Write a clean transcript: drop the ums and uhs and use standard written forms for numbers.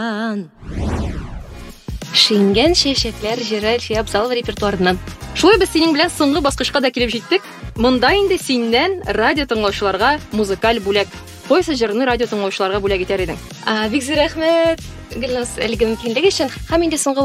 Шенген шешекләр җыры Абзалов репертуарыннан. Шулай без синең белән соңгы баскычка да килеп җиттек. Монда инде синнән радио тыңлаучыларга музыкаль бүләк. Кайсы җырны радио тыңлаучыларга бүләк итәр идең? Бик зур рәхмәт, Гөлназ, әлеге мөмкинлек өчен. Һәм инде соңгы